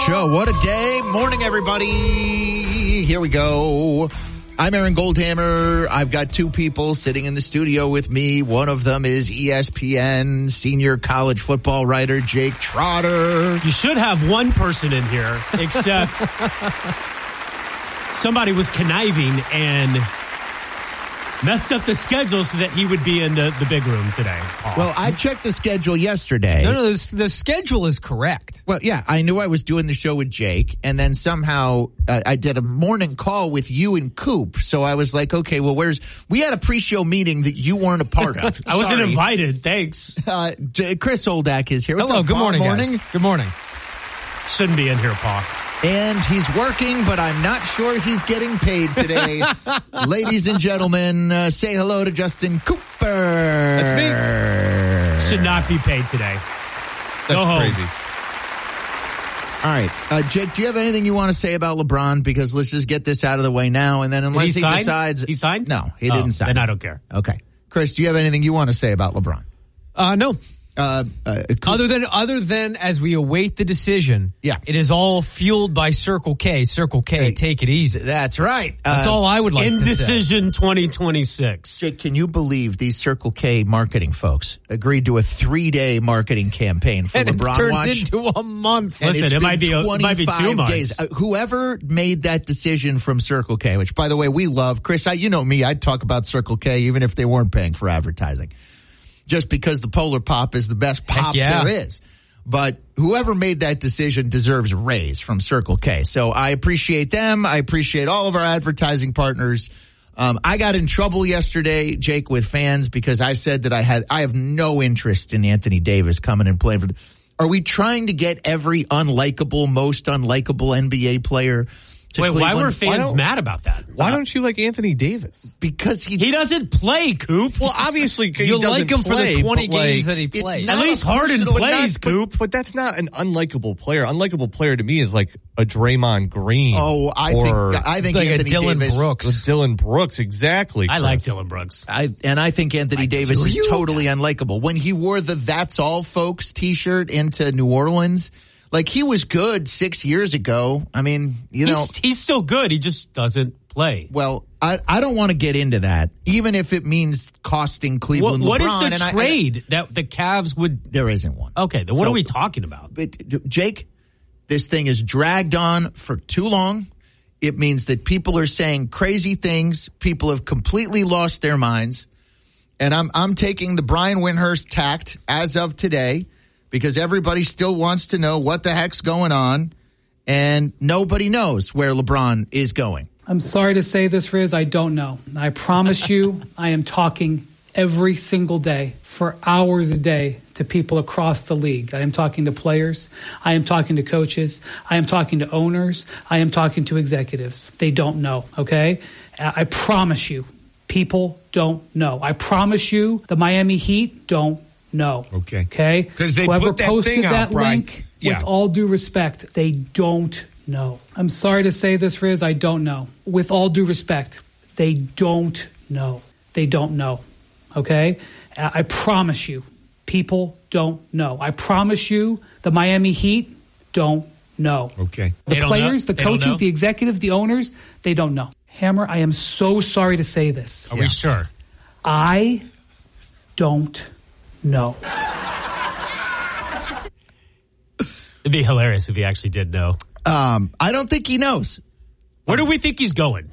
show. What a day. Morning, everybody. Here we go. I'm Aaron Goldhammer. I've got two people sitting in the studio with me. One of them is ESPN senior college football writer Jake Trotter. You should have one person in here, except somebody was conniving and messed up the schedule so that he would be in the big room today. Well, I checked the schedule yesterday. No, the schedule is correct. Well, yeah, I knew I was doing the show with Jake, and then somehow I did a morning call with you and Coop. So I was like, okay, well, we had a pre-show meeting that you weren't a part of. I wasn't invited. Thanks. Chris Oldak is here. What's Hello, up, good Paul? morning, guys. Good morning. Shouldn't be in here, Paul. And he's working, but I'm not sure he's getting paid today. Ladies and gentlemen, say hello to Justin Cooper. That's me. Should not be paid today. That's Go home. crazy. All right. Jake, do you have anything you want to say about LeBron? Because let's just get this out of the way now. And then unless he decides. He signed? No, he didn't sign. Then I don't care. Okay. Chris, do you have anything you want to say about LeBron? No. Cool. Other than as we await the decision, yeah, it is all fueled by Circle K. Circle K, hey, take it easy. That's right. That's all I would like to say. Indecision 2026. Jake, can you believe these Circle K marketing folks agreed to a 3-day marketing campaign for and LeBron it's turned Watch? into a month. Listen, it might be 2 months. Days. Whoever made that decision from Circle K, which by the way we love, Chris, you know me, I'd talk about Circle K even if they weren't paying for advertising. Just because the Polar Pop is the best pop there is. But whoever made that decision deserves a raise from Circle K. So I appreciate them. I appreciate all of our advertising partners. I got in trouble yesterday, Jake, with fans because I said that I have no interest in Anthony Davis coming and playing for the... Are we trying to get every unlikable, most unlikable NBA player to Wait, Cleveland? why were fans mad about that? Why don't you like Anthony Davis? Because he doesn't play, Coop. Well, obviously he you doesn't like him play, for the 20 but, like, games that he played. At least Harden plays, Coop. But that's not an unlikable player. Unlikable player to me is like a Draymond Green. Oh, I think like Anthony a Dylan Davis. Brooks. Dylan Brooks, exactly. I Chris. like Dylan Brooks. I think Anthony Davis is totally unlikable. When he wore the "That's All, Folks" T-shirt into New Orleans, like he was good 6 years ago. I mean, he's still good. He just doesn't play. Well, I don't want to get into that, even if it means costing Cleveland. What LeBron, is the trade that the Cavs would? There isn't one. Okay, then what are we talking about? But Jake, this thing is dragged on for too long. It means that people are saying crazy things. People have completely lost their minds, and I'm taking the Brian Windhorst tact as of today. Because everybody still wants to know what the heck's going on, and nobody knows where LeBron is going. I'm sorry to say this, Riz, I don't know. I promise you, I am talking every single day for hours a day to people across the league. I am talking to players. I am talking to coaches. I am talking to owners. I am talking to executives. They don't know, okay? I promise you, people don't know. I promise you, the Miami Heat don't know. Okay? Because they Whoever put that posted thing out, that Brian. link, with all due respect, they don't know. I'm sorry to say this, Riz, I don't know. With all due respect, they don't know. They don't know. Okay? I promise you, people don't know. I promise you, the Miami Heat don't know. Okay. The players, the coaches, the executives, the owners, they don't know. Hammer, I am so sorry to say this. Are we sure? I don't know. It'd be hilarious if he actually did know. I don't think he knows. Where do we think he's going?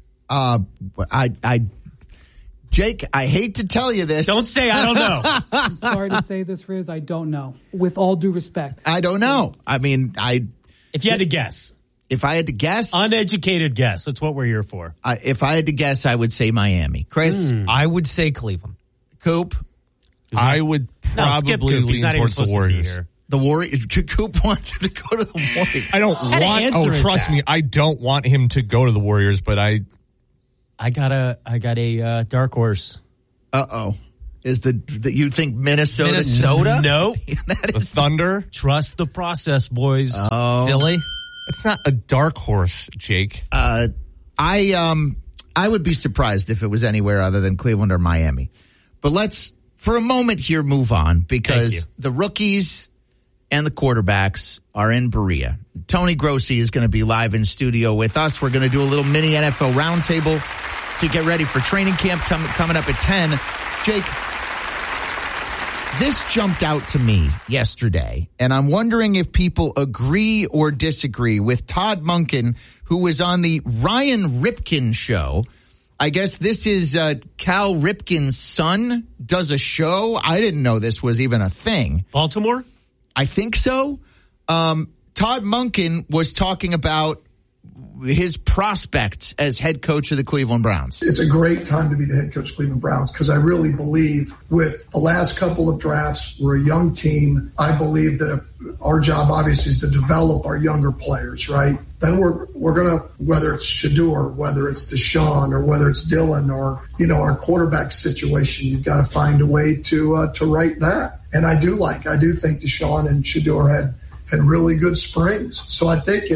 Jake, I hate to tell you this. Don't say I don't know. I'm sorry to say this, Riz. I don't know. With all due respect. I don't know. I mean, If you had to guess. If I had to guess. Uneducated guess. That's what we're here for. If I had to guess, I would say Miami. Chris? I would say Cleveland. Coop? I would probably lean towards the Warriors. The Warriors. Coop wants him to go to the Warriors. I don't want. Trust me, I don't want him to go to the Warriors. But I got a dark horse. Is you think Minnesota? Minnesota? No. The Thunder. Trust the process, boys. Philly. It's not a dark horse, Jake. I would be surprised if it was anywhere other than Cleveland or Miami. But let's, for a moment here, move on because the rookies and the quarterbacks are in Berea. Tony Grossi is going to be live in studio with us. We're going to do a little mini NFL roundtable to get ready for training camp coming up at 10. Jake, this jumped out to me yesterday, and I'm wondering if people agree or disagree with Todd Monken, who was on the Ryan Ripken show. I guess this is Cal Ripken's son does a show. I didn't know this was even a thing. Baltimore? I think so. Todd Monken was talking about his prospects as head coach of the Cleveland Browns. It's a great time to be the head coach of Cleveland Browns because I really believe with the last couple of drafts, we're a young team. I believe that our job obviously is to develop our younger players, right? Then we're going to, whether it's Shedeur, whether it's Deshaun, or whether it's Dylan, or, our quarterback situation, you've got to find a way to right that. And I do think Deshaun and Shedeur had really good springs. So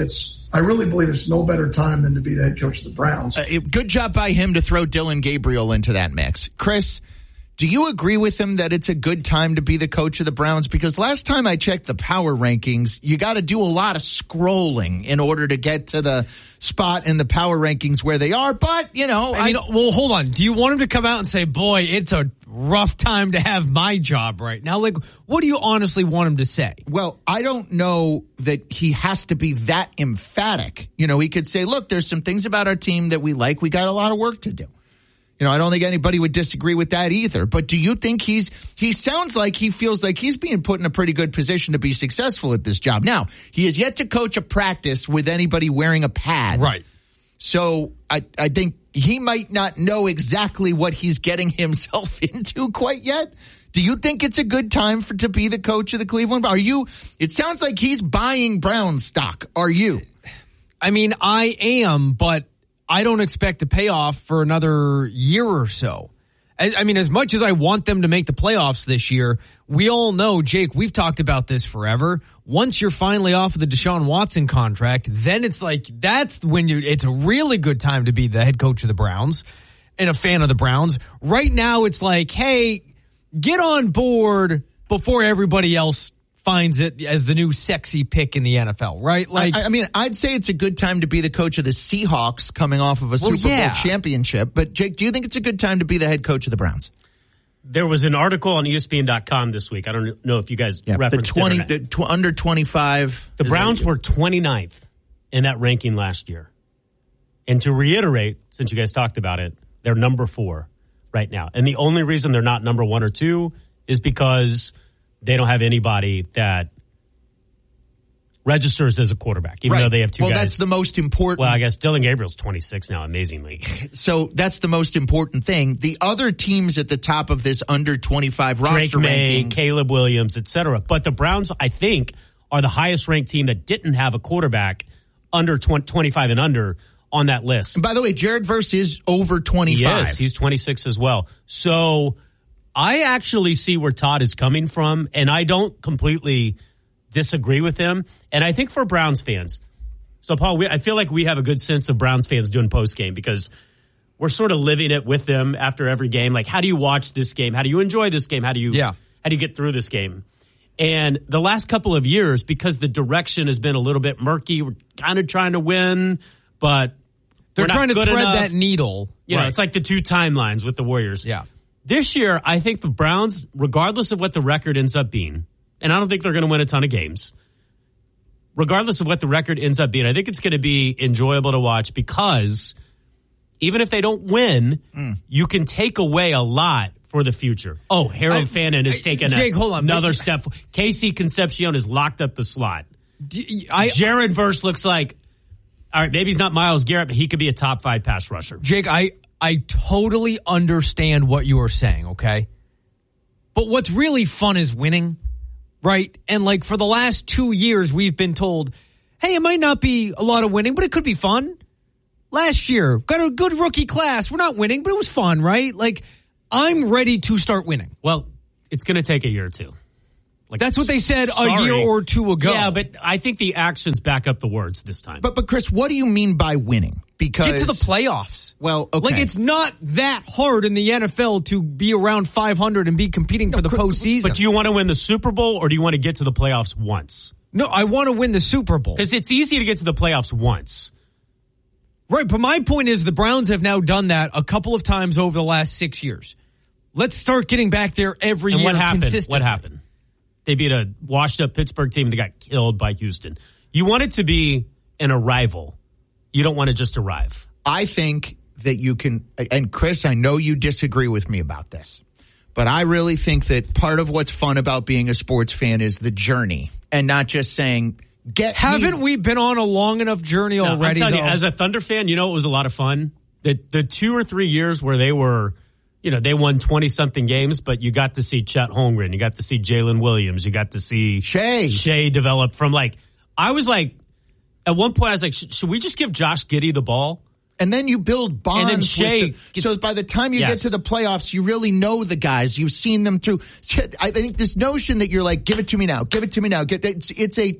I really believe it's no better time than to be the head coach of the Browns. Good job by him to throw Dylan Gabriel into that mix. Chris, do you agree with him that it's a good time to be the coach of the Browns? Because last time I checked the power rankings, you got to do a lot of scrolling in order to get to the spot in the power rankings where they are. But, well, hold on. Do you want him to come out and say, boy, it's a rough time to have my job right now? Like, what do you honestly want him to say? Well, I don't know that he has to be that emphatic. He could say, look, there's some things about our team that we like. We got a lot of work to do. I don't think anybody would disagree with that either. But do you think he sounds like he feels like he's being put in a pretty good position to be successful at this job? Now, he has yet to coach a practice with anybody wearing a pad. Right. So I think he might not know exactly what he's getting himself into quite yet. Do you think it's a good time to be the coach of the Cleveland? It sounds like he's buying Brown stock. Are you? I mean, I am, but I don't expect a payoff for another year or so. I mean, as much as I want them to make the playoffs this year, we all know, Jake, we've talked about this forever. Once you're finally off of the Deshaun Watson contract, then it's like that's when it's a really good time to be the head coach of the Browns and a fan of the Browns. Right now, it's like, hey, get on board before everybody else finds it as the new sexy pick in the NFL, right? Like, I'd say it's a good time to be the coach of the Seahawks coming off of a Super Bowl championship. But Jake, do you think it's a good time to be the head coach of the Browns? There was an article on ESPN.com this week. I don't know if you guys referenced the under 25. The Browns were 29th in that ranking last year. And to reiterate, since you guys talked about it, they're number 4 right now. And the only reason they're not number 1 or 2 is because they don't have anybody that registers as a quarterback, even though they have two guys. Well, that's the most important. Well, I guess Dylan Gabriel's 26 now, amazingly. So that's the most important thing. The other teams at the top of this under 25 roster Drake May, rankings, Caleb Williams, etc. But the Browns, I think, are the highest ranked team that didn't have a quarterback under 25 and under on that list. And by the way, Jared Verse is over 25. Yes, he's 26 as well. So I actually see where Todd is coming from, and I don't completely disagree with him. And I think for Browns fans, so Paul, I feel like we have a good sense of Browns fans doing post-game because we're sort of living it with them after every game. Like, how do you watch this game? How do you enjoy this game? How do you get through this game? And the last couple of years, because the direction has been a little bit murky, we're kind of trying to win, but they're trying to thread that needle. You know, it's like the two timelines with the Warriors. Yeah. This year, I think the Browns, regardless of what the record ends up being, and I don't think they're going to win a ton of games, regardless of what the record ends up being, I think it's going to be enjoyable to watch because even if they don't win, you can take away a lot for the future. Oh, Harold Fannin has taken another step. Casey Concepcion has locked up the slot. Jared Verse looks like, all right, maybe he's not Myles Garrett, but he could be a top 5 pass rusher. Jake, I totally understand what you are saying, okay? But what's really fun is winning, right? And like for the last 2 years, we've been told, hey, it might not be a lot of winning, but it could be fun. Last year, got a good rookie class. We're not winning, but it was fun, right? Like, I'm ready to start winning. Well, it's going to take a year or two. Like, that's what they said a year or two ago. Yeah, but I think the actions back up the words this time. But Chris, what do you mean by winning? Because get to the playoffs. Well, okay. Like, it's not that hard in the NFL to be around 500 and be competing for the postseason. But do you want to win the Super Bowl or do you want to get to the playoffs once? No, I want to win the Super Bowl. Because it's easy to get to the playoffs once. Right, but my point is the Browns have now done that a couple of times over the last 6 years. Let's start getting back there every year consistently. What happened? They beat a washed-up Pittsburgh team that got killed by Houston. You want it to be an arrival. You don't want to just arrive. I think that you can, and Chris, I know you disagree with me about this, but I really think that part of what's fun about being a sports fan is the journey and not just saying, Haven't we been on a long enough journey already? I'm telling you, as a Thunder fan, you know it was a lot of fun. The 2 or 3 years where they were, they won 20-something games, but you got to see Chet Holmgren, you got to see Jalen Williams, you got to see Shea develop from I was like, at one point I was like, should we just give Josh Giddey the ball? And then you build bonds. And then Shea so by the time you get to the playoffs, you really know the guys. You've seen them through. I think this notion that you're like, give it to me now. Give it to me now. It's a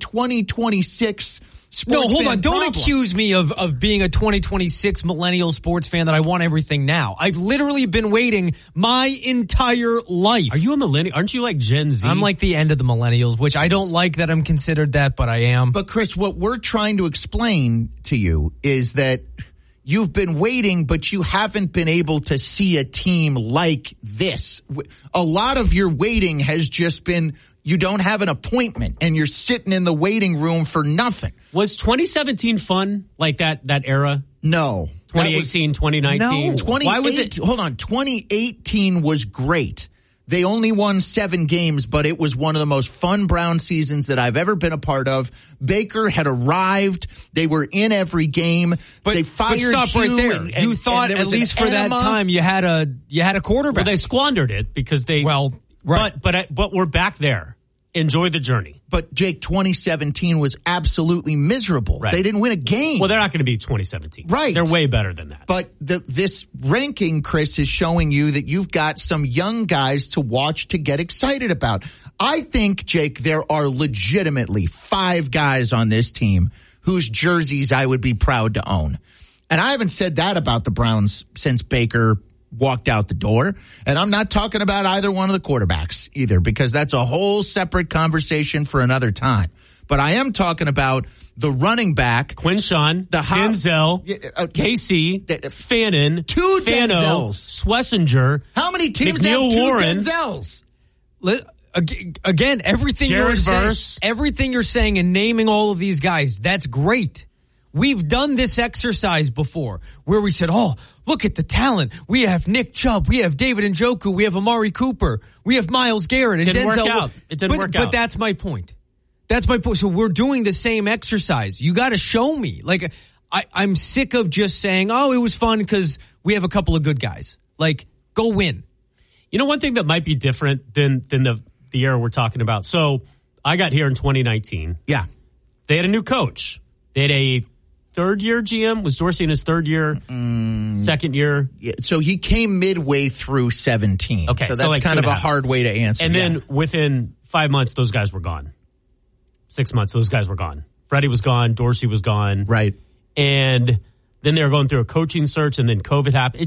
2026 sports No, hold on. Don't problem. accuse me of being a 2026 millennial sports fan that I want everything now. I've literally been waiting my entire life. Are you a millennial? Aren't you like Gen Z? I'm like the end of the millennials, which I don't like that I'm considered that, but I am. But Chris, what we're trying to explain to you is that you've been waiting, but you haven't been able to see a team like this. A lot of your waiting has just been you don't have an appointment and you're sitting in the waiting room for nothing. Was 2017 fun like that era? No. 2018, 2019? No. Why was it? Hold on. 2018 was great. They only won 7 games, but it was one of the most fun Brown seasons that I've ever been a part of. Baker had arrived. They were in every game. But they fired stop right there. And you thought at least for that time you had a quarterback. Well, they squandered it because they right. But we're back there. Enjoy the journey. But Jake, 2017 was absolutely miserable. Right. They didn't win a game. Well, they're not going to be 2017. Right. They're way better than that. But this ranking, Chris, is showing you that you've got some young guys to watch to get excited about. I think, Jake, there are legitimately 5 guys on this team whose jerseys I would be proud to own. And I haven't said that about the Browns since Baker walked out the door. And I'm not talking about either one of the quarterbacks either, because that's a whole separate conversation for another time. But I am talking about the running back. Quinshawn, Denzel, KC, Fannin, 2 Fano, Denzels. Swessinger. How many teams McNeil have 2 Warren, Denzels? Again, everything Jared Verse. everything you're saying and naming all of these guys, that's great. We've done this exercise before where we said, oh, look at the talent. We have Nick Chubb. We have David Njoku. We have Amari Cooper. We have Myles Garrett. And Didn't Denzel. work out. It didn't work out. But that's my point. That's my point. So we're doing the same exercise. You got to show me. Like, I'm sick of just saying, oh, it was fun because we have a couple of good guys. Like, go win. You know, one thing that might be different than the era we're talking about. So I got here in 2019. Yeah. They had a new coach. They had a third-year GM. Was Dorsey in his third year? Second year? Yeah, so he came midway through 17. Okay, so that's like kind of a hard way to answer. And then within 5 months, those guys were gone. 6 months, those guys were gone. Freddie was gone. Dorsey was gone. Right. And then they were going through a coaching search, and then COVID happened.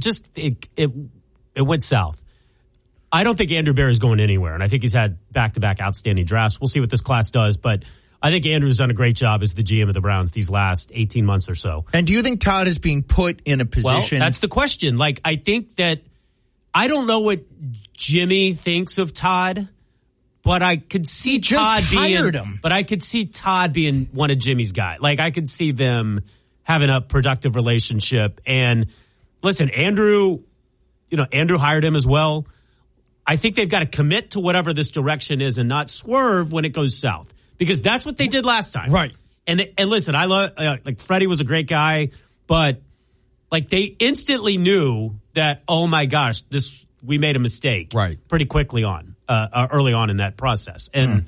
It went south. I don't think Andrew Berry's going anywhere, and I think he's had back-to-back outstanding drafts. We'll see what this class does, but I think Andrew's done a great job as the GM of the Browns these last 18 months or so. And do you think Todd is being put in a position? Well, that's the question. Like, I think that I don't know what Jimmy thinks of Todd, but I could see Todd hired him. But I could see Todd being one of Jimmy's guys. Like, I could see them having a productive relationship. And listen, Andrew hired him as well. I think they've got to commit to whatever this direction is and not swerve when it goes south, because that's what they did last time. Right. And listen, I love like Freddie was a great guy, but like they instantly knew that, oh my gosh, we made a mistake. Right. Pretty quickly early on in that process. And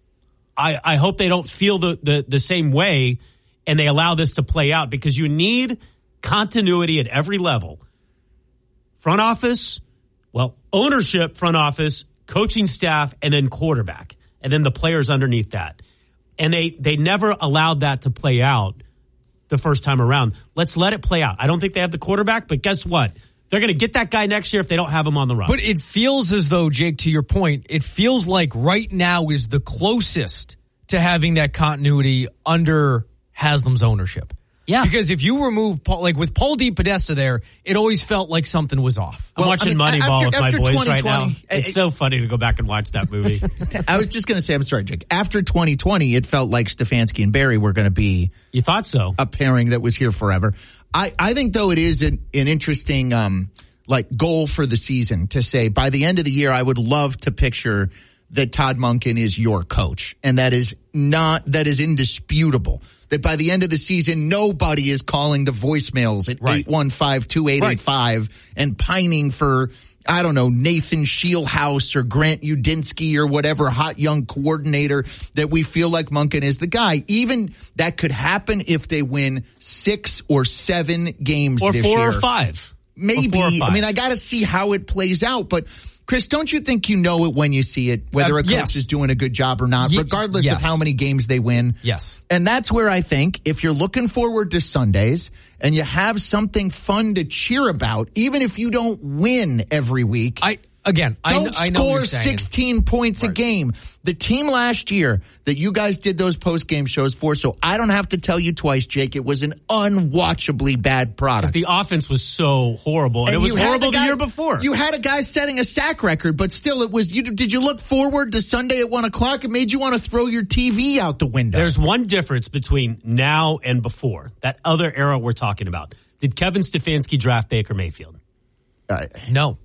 I hope they don't feel the same way and they allow this to play out, because you need continuity at every level. Front office, ownership, front office, coaching staff, and then quarterback. and then the players underneath that. And they never allowed that to play out the first time around. Let's let it play out. I don't think they have the quarterback, but guess what? They're going to get that guy next year if they don't have him on the roster. But it feels as though, Jake, to your point, it feels like right now is the closest to having that continuity under Haslam's ownership. Yeah. Because if you remove Paul, like with Paul DePodesta there, it always felt like something was off. I'm watching Moneyball with my boys right now. It's so funny to go back and watch that movie. I was just going to say, I'm sorry, Jake. After 2020, it felt like Stefanski and Barry were going to be. You thought so? A pairing that was here forever. I think, though, it is an interesting goal for the season to say by the end of the year, I would love to picture that Todd Monken is your coach, and that is indisputable. That by the end of the season, nobody is calling the voicemails at 815-2885 and pining for, I don't know, Nathan Shieldhouse or Grant Udinsky or whatever hot young coordinator that we feel like Monken is the guy. Even that could happen if they win 6 or 7 games or this 4 year. or 5. Maybe. Or 4 or 5. I mean, I got to see how it plays out, but Chris, don't you think you know it when you see it, whether a coach is doing a good job or not, regardless of how many games they win? Yes. And that's where I think if you're looking forward to Sundays and you have something fun to cheer about, even if you don't win every week, don't score 16 points a game. The team last year that you guys did those post-game shows for, so I don't have to tell you twice, Jake, it was an unwatchably bad product. Because the offense was so horrible. And it was horrible the year before. You had a guy setting a sack record, but still it was, did you look forward to Sunday at 1 o'clock? It made you want to throw your TV out the window. There's one difference between now and before, that other era we're talking about. Did Kevin Stefanski draft Baker Mayfield? No.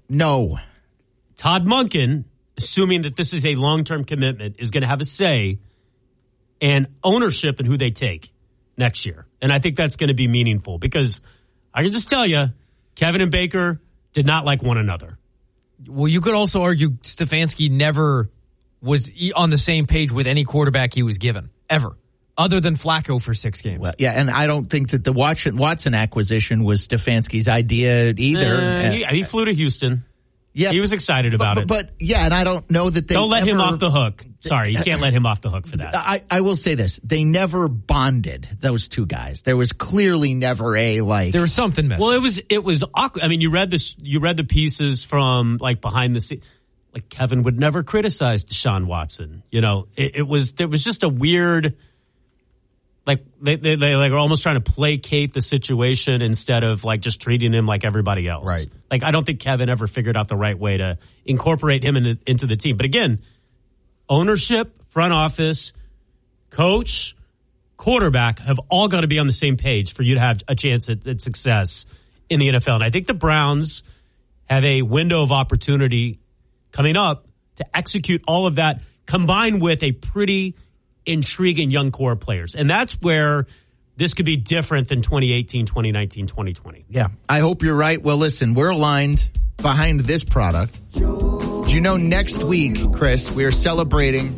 Todd Monken, assuming that this is a long-term commitment, is going to have a say and ownership in who they take next year. And I think that's going to be meaningful because I can just tell you, Kevin and Baker did not like one another. Well, you could also argue Stefanski never was on the same page with any quarterback he was given, ever, other than Flacco for 6 games. Well, yeah, and I don't think that the Watson acquisition was Stefanski's idea either. He flew to Houston. Yeah, he was excited about it. But yeah, and I don't know that they don't let him off the hook. Sorry, you can't let him off the hook for that. I will say this: they never bonded, those two guys. There was clearly never a There was something missing. Well, it was awkward. I mean, you read the pieces from like behind the scenes. Like Kevin would never criticize Deshaun Watson. You know, there was just a weird. Like they like are almost trying to placate the situation instead of like just treating him like everybody else. Right. Like I don't think Kevin ever figured out the right way to incorporate him into the team. But again, ownership, front office, coach, quarterback have all got to be on the same page for you to have a chance at success in the NFL. And I think the Browns have a window of opportunity coming up to execute all of that combined with a pretty intriguing young core of players. And that's where this could be different than 2018, 2019, 2020. Yeah, I hope you're right. Well, listen, we're aligned behind this product. Do you know next week, Chris, we are celebrating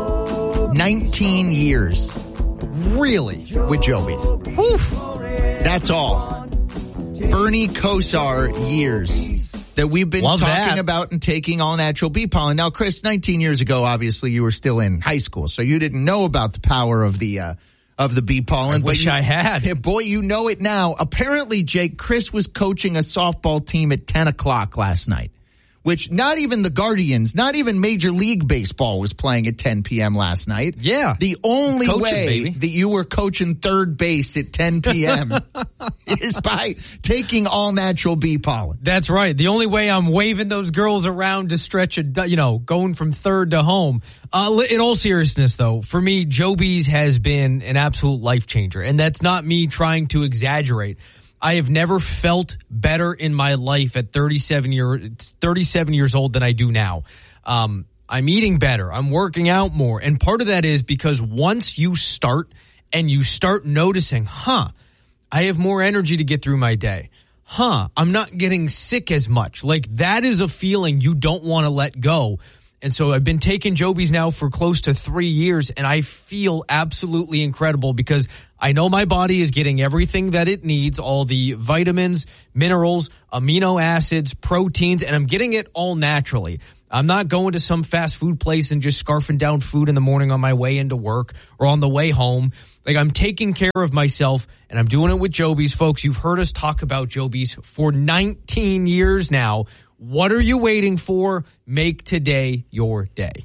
19 years. Really? With Joby's. Woof. That's all. Bernie Kosar years that we've been talking about and taking all natural bee pollen. Now, Chris, 19 years ago, obviously you were still in high school, so you didn't know about the power of the bee pollen. I wish I had. Boy, you know it now. Apparently, Jake, Chris was coaching a softball team at 10 o'clock last night, which not even the Guardians, not even Major League Baseball was playing at 10 p.m. last night. Yeah. The only way that you were coaching third base at 10 p.m. is by taking all natural bee pollen. That's right. The only way I'm waving those girls around to stretch going from third to home. In all seriousness, though, for me, Joby's has been an absolute life changer. And that's not me trying to exaggerate. I have never felt better in my life at 37 years old than I do now. I'm eating better. I'm working out more. And part of that is because once you start and you start noticing, I have more energy to get through my day. I'm not getting sick as much. Like that is a feeling you don't want to let go. And so I've been taking Joby's now for close to 3 years, and I feel absolutely incredible because I know my body is getting everything that it needs, all the vitamins, minerals, amino acids, proteins, and I'm getting it all naturally. I'm not going to some fast food place and just scarfing down food in the morning on my way into work or on the way home. Like, I'm taking care of myself, and I'm doing it with Joby's. Folks, you've heard us talk about Joby's for 19 years now. What are you waiting for? Make today your day.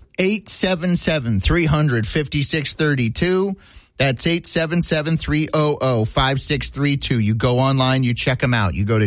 877-300-5632. That's 877-300-5632. You go online, you check them out. You go to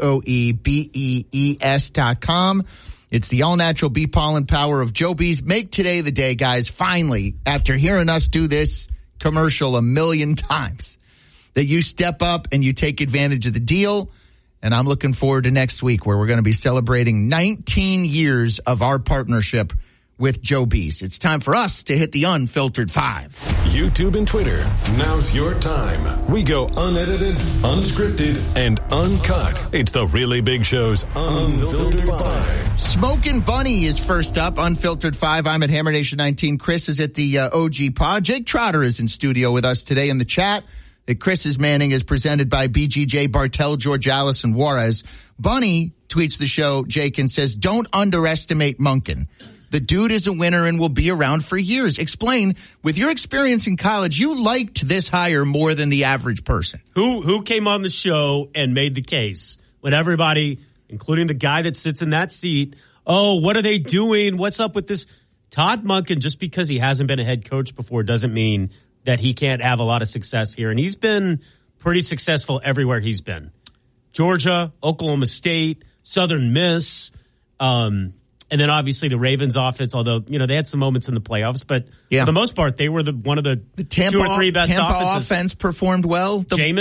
JOEBEES.com. It's the all-natural bee pollen power of Joby's. Make today the day, guys. Finally, after hearing us do this commercial a million times, that you step up and you take advantage of the deal. And I'm looking forward to next week, where we're going to be celebrating 19 years of our partnership with Joby's. It's time for us to hit the Unfiltered 5. YouTube and Twitter, now's your time. We go unedited, unscripted, and uncut. It's the Really Big Show's Unfiltered 5. Smokin' Bunny is first up, Unfiltered 5. I'm at Hammer Nation 19. Chris is at the OG Pod. Jake Trotter is in studio with us today in the chat. That Chris's Manning is presented by BGJ, Bartell, George Allison, Juarez. Bunny tweets the show, Jake, and says, don't underestimate Monken. The dude is a winner and will be around for years. Explain, with your experience in college, you liked this hire more than the average person. Who came on the show and made the case when everybody, including the guy that sits in that seat, oh, what are they doing? What's up with this? Todd Monken, just because he hasn't been a head coach before doesn't mean that he can't have a lot of success here. And he's been pretty successful everywhere he's been. Georgia, Oklahoma State, Southern Miss, and then obviously the Ravens offense, although, they had some moments in the playoffs, but for the most part, they were one of the Tampa, 2 or 3 best Tampa offenses. Offense performed well.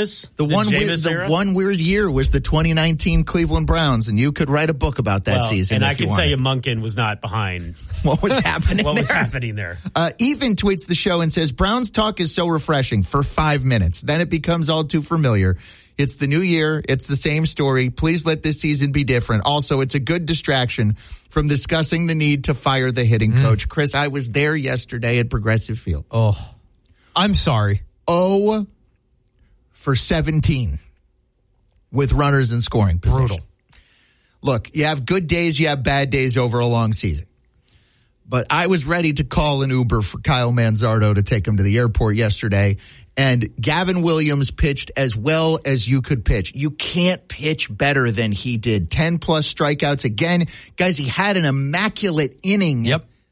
The one weird year was the 2019 Cleveland Browns, and you could write a book about that season. And I can tell you Monken was not behind what was happening was happening there. Ethan tweets the show and says, Browns talk is so refreshing for 5 minutes. Then it becomes all too familiar. It's the new year. It's the same story. Please let this season be different. Also, it's a good distraction from discussing the need to fire the hitting coach. Chris, I was there yesterday at Progressive Field. Oh, I'm sorry. 0 for 17 with runners in scoring position. Brutal. Look, you have good days, you have bad days over a long season. But I was ready to call an Uber for Kyle Manzardo to take him to the airport yesterday. And Gavin Williams pitched as well as you could pitch. You can't pitch better than he did. 10-plus strikeouts again. Guys, he had an immaculate inning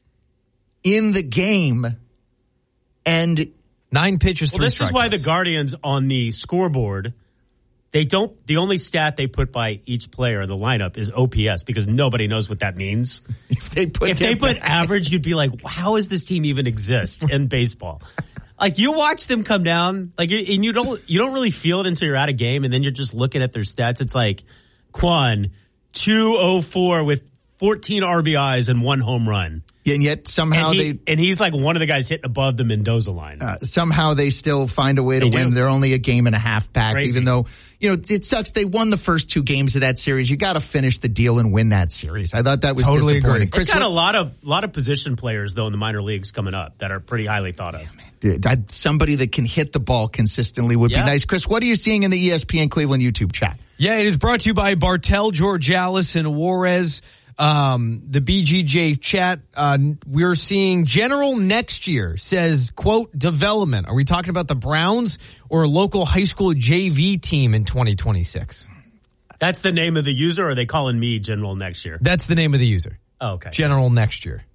in the game. And 9 pitches, 3 strikeouts. This is why the Guardians on the scoreboard, the only stat they put by each player in the lineup is OPS, because nobody knows what that means. If they put average, you'd be like, how does this team even exist in baseball? Like, you watch them come down, like, and you don't really feel it until you're out of game, and then you're just looking at their stats. It's like Quan, 204 with 14 RBIs and 1 home run. And yet somehow and he's like one of the guys hitting above the Mendoza line. Somehow they still find a way to win. They're only a game and a half back, even though, it sucks. They won the first 2 games of that series. You got to finish the deal and win that series. I thought that was totally disappointing. Agree. It's got a lot of position players, though, in the minor leagues coming up that are pretty highly thought of. Dude, somebody that can hit the ball consistently would be nice. Chris, what are you seeing in the ESPN Cleveland YouTube chat? Yeah, it is brought to you by Bartell, George Allison, Juarez. The BGJ chat, we're seeing general next year says, quote, development. Are we talking about the Browns or a local high school JV team in 2026? That's the name of the user, or are they calling me general next year? That's the name of the user. Oh, okay. General next year.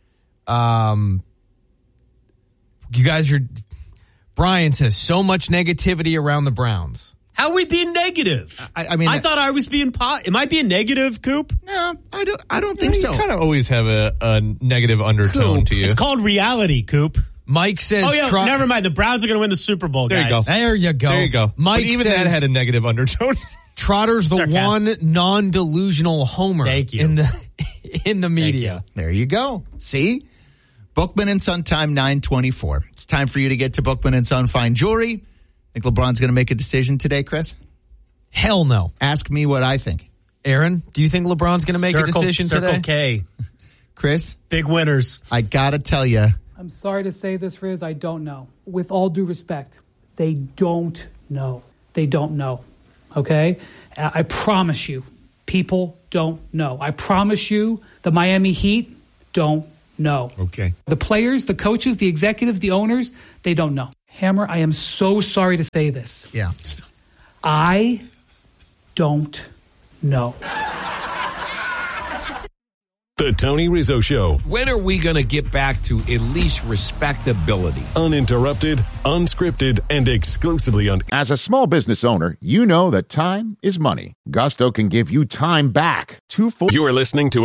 You guys Brian says so much negativity around the Browns. How are we being negative? I thought I was being am I being negative, Coop? No, I don't think so. You kind of always have a negative undertone to you. It's called reality, Coop. Mike says... Oh, yeah, never mind. The Browns are going to win the Super Bowl, guys. There you go. There you go. Mike but even says, that had a negative undertone. Trotter's the one non-delusional homer Thank you. in the media. There you go. See? Bookman and Son time 9:24. It's time for you to get to Bookman and Son Fine Jewelry. Think LeBron's going to make a decision today, Chris? Hell no. Ask me what I think. Aaron, do you think LeBron's going to make a decision today? Circle K. Chris? Big winners. I got to tell you. I'm sorry to say this, Riz. I don't know. With all due respect, they don't know. They don't know. Okay? I promise you, People don't know. I promise you, the Miami Heat don't know. Okay. The players, the coaches, the executives, the owners, they don't know. Hammer, I am so sorry to say this. Yeah. I don't know. The Tony Rizzo Show. When are we going to get back to at least respectability? Uninterrupted, unscripted, and exclusively on. As a small business owner, you know that time is money. Gusto can give you time back. 2 full. You are listening to